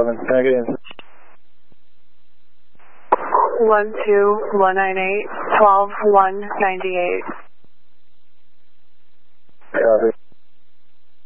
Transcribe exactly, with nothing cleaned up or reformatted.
Can I get in? one two one nine eight, twelve one ninety-eight.